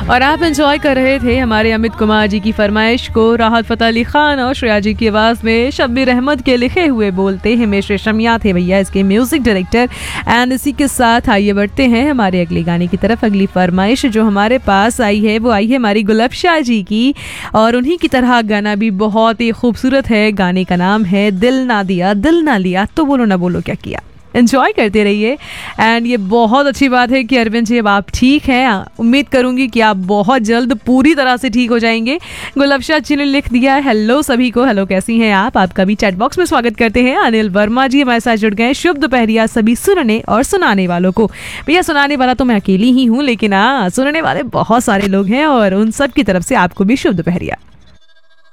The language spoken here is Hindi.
और आप एंजॉय कर रहे थे हमारे अमित कुमार जी की फरमाइश को। राहत फतेह अली खान और श्रेया जी की आवाज में शब्बीर अहमद के लिखे हुए बोलते हिमेश रेशमिया थे भैया इसके म्यूजिक डायरेक्टर। एंड इसी के साथ आइए बढ़ते हैं हमारे अगले गाने की तरफ। अगली फरमाइश जो हमारे पास आई है वो आई है हमारी गुलबशा जी की, और उन्हीं की तरह गाना भी बहुत ही खूबसूरत है। गाने का नाम है दिल ना दिया दिल ना लिया तो बोलो ना बोलो क्या किया। एंजॉय करते रहिए। एंड ये बहुत अच्छी बात है कि अरविंद जी अब आप ठीक हैं। उम्मीद करूंगी कि आप बहुत जल्द पूरी तरह से ठीक हो जाएंगे। गुलबशा जी ने लिख दिया हेलो सभी को, हेलो कैसी हैं आप। आपका भी चैट बॉक्स में स्वागत करते हैं। अनिल वर्मा जी हमारे साथ जुड़ गए। शुभ दोपहरिया सभी सुनने और सुनाने वालों को। भैया सुनाने वाला तो मैं अकेली ही हूँ, लेकिन सुनने वाले बहुत सारे लोग हैं और उन सब की तरफ से आपको भी शुभ दोपहरिया।